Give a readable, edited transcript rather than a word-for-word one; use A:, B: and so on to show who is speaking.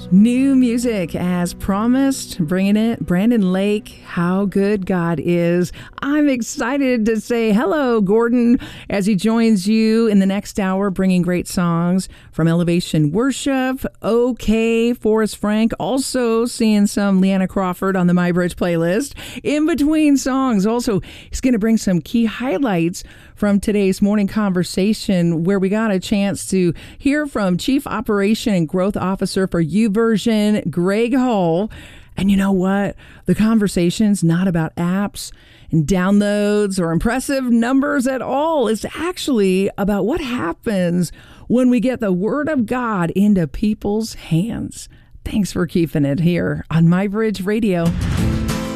A: New music as promised, bringing it, Brandon Lake, How Good God Is. I'm excited to say hello, Gordon, as he joins you in the next hour, bringing great songs from Elevation Worship, OK, Forrest Frank, also seeing some Leanna Crawford on the My Bridge playlist. In between songs, also, he's going to bring some key highlights from today's morning conversation, where we got a chance to hear from Chief Operation and Growth Officer for YouVersion, Greg Hull. And you know what? The conversation's not about apps and downloads or impressive numbers at all. It's actually about what happens when we get the Word of God into people's hands. Thanks for keeping it here on My Bridge Radio.